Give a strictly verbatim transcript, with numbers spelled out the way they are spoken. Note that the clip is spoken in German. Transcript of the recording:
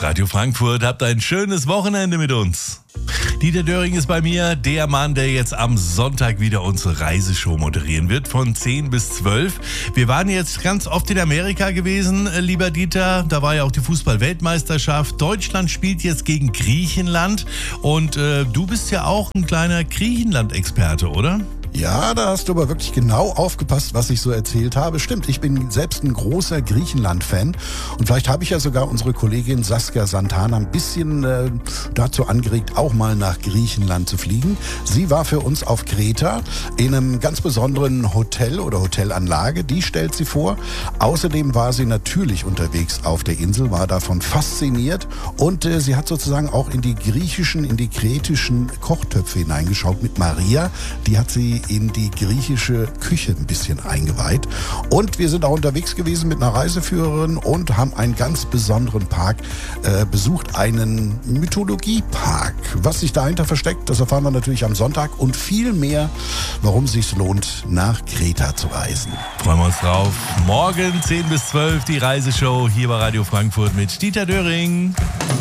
ist Radio Frankfurt. Habt ein schönes Wochenende mit uns. Dieter Döring ist bei mir, der Mann, der jetzt am Sonntag wieder unsere Reiseshow moderieren wird, von zehn bis zwölf. Wir waren jetzt ganz oft in Amerika gewesen, lieber Dieter. Da war ja auch die Fußball-Weltmeisterschaft. Deutschland spielt jetzt gegen Griechenland. Und äh, du bist ja auch ein kleiner Griechenland-Experte, oder? Ja, da hast du aber wirklich genau aufgepasst, was ich so erzählt habe. Stimmt, ich bin selbst ein großer Griechenland-Fan und vielleicht habe ich ja sogar unsere Kollegin Saskia Santana ein bisschen äh, dazu angeregt, auch mal nach Griechenland zu fliegen. Sie war für uns auf Kreta in einem ganz besonderen Hotel oder Hotelanlage, die stellt sie vor. Außerdem war sie natürlich unterwegs auf der Insel, war davon fasziniert und äh, sie hat sozusagen auch in die griechischen, in die kretischen Kochtöpfe hineingeschaut mit Maria. Die hat sie in die griechische Küche ein bisschen eingeweiht. Und wir sind auch unterwegs gewesen mit einer Reiseführerin und haben einen ganz besonderen Park äh, besucht, einen Mythologiepark. Was sich dahinter versteckt, das erfahren wir natürlich am Sonntag und viel mehr, warum es sich lohnt, nach Kreta zu reisen. Freuen wir uns drauf. Morgen zehn bis zwölf die Reiseshow hier bei Radio Frankfurt mit Dieter Döring.